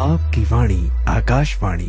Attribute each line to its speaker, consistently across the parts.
Speaker 1: आपकी वाणी आकाशवाणी।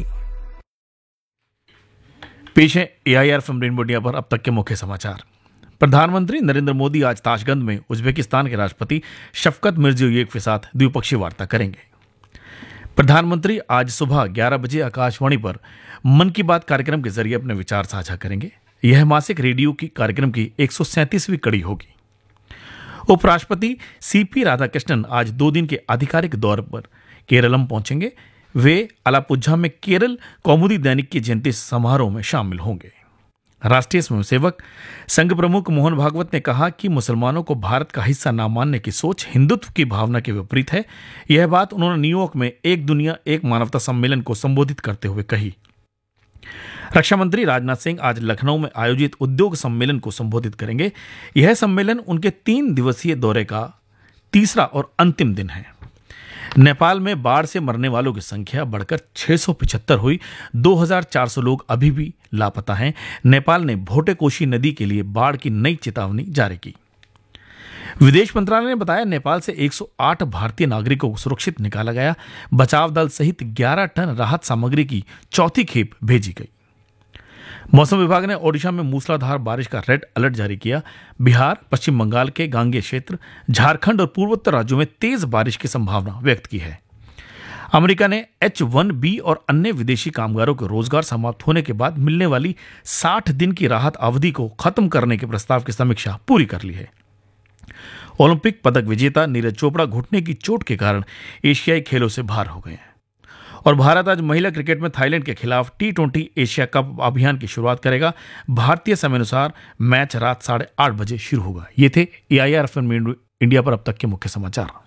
Speaker 2: पेश है AIR FM रेनबो इंडिया पर अब तक के मुख्य समाचार। प्रधानमंत्री नरेंद्र मोदी आज ताशकंद में उज्बेकिस्तान के राष्ट्रपति शफकत मिर्जियोयेव के साथ द्विपक्षीय वार्ता करेंगे। प्रधानमंत्री आज सुबह 11 बजे आकाशवाणी पर मन की बात कार्यक्रम के जरिए अपने विचार साझा करेंगे। यह मासिक रेडियो की कार्यक्रम की 137वीं कड़ी होगी। उपराष्ट्रपति CP राधाकृष्णन आज 2 दिन के आधिकारिक दौरे पर केरलम पहुंचेंगे। वे अलापुझा में केरल कौमुदी दैनिक की जयंती समारोह में शामिल होंगे। राष्ट्रीय स्वयंसेवक संघ प्रमुख मोहन भागवत ने कहा कि मुसलमानों को भारत का हिस्सा न मानने की सोच हिंदुत्व की भावना के विपरीत है। यह बात उन्होंने न्यूयॉर्क में एक दुनिया एक मानवता सम्मेलन को संबोधित करते हुए कही। रक्षा मंत्री राजनाथ सिंह आज लखनऊ में आयोजित उद्योग सम्मेलन को संबोधित करेंगे। यह सम्मेलन उनके 3 दिवसीय दौरे का तीसरा और अंतिम दिन है। नेपाल में बाढ़ से मरने वालों की संख्या बढ़कर 675 हुई। 2400 लोग अभी भी लापता हैं। नेपाल ने भोटेकोशी नदी के लिए बाढ़ की नई चेतावनी जारी की। विदेश मंत्रालय ने बताया नेपाल से 108 भारतीय नागरिकों को सुरक्षित निकाला गया। बचाव दल सहित 11 टन राहत सामग्री की चौथी खेप भेजी गई। मौसम विभाग ने ओडिशा में मूसलाधार बारिश का रेड अलर्ट जारी किया। बिहार, पश्चिम बंगाल के गांगेय क्षेत्र, झारखंड और पूर्वोत्तर राज्यों में तेज बारिश की संभावना व्यक्त की है। अमेरिका ने H-1B और अन्य विदेशी कामगारों के रोजगार समाप्त होने के बाद मिलने वाली 60 दिन की राहत अवधि को खत्म करने के प्रस्ताव की समीक्षा पूरी कर ली है। ओलंपिक पदक विजेता नीरज चोपड़ा घुटने की चोट के कारण एशियाई खेलों से बाहर हो गए हैं। और भारत आज महिला क्रिकेट में थाईलैंड के खिलाफ T20 एशिया कप अभियान की शुरुआत करेगा। भारतीय समय अनुसार मैच रात 8:30 बजे शुरू होगा। ये थे AIR FM इंडिया पर अब तक के मुख्य समाचार।